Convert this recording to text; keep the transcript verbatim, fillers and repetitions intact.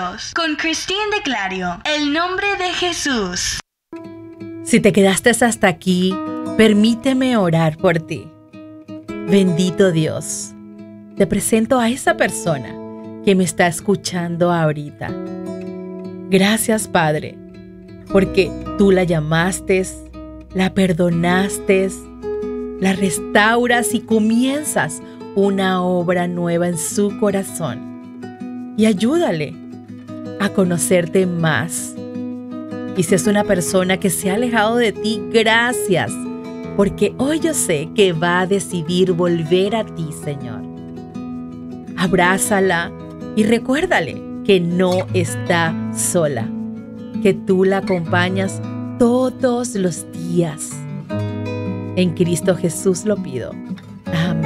Dios, con Christine de Clario, el nombre de Jesús. Si te quedaste hasta aquí, permíteme orar por ti. Bendito Dios, te presento a esa persona que me está escuchando ahorita. Gracias, Padre, porque tú la llamaste, la perdonaste, la restauras y comienzas una obra nueva en su corazón. Y ayúdale a conocerte más. Y si es una persona que se ha alejado de ti, gracias, porque hoy yo sé que va a decidir volver a ti, Señor. Abrázala y recuérdale que no está sola, que tú la acompañas todos los días. En Cristo Jesús lo pido. Amén.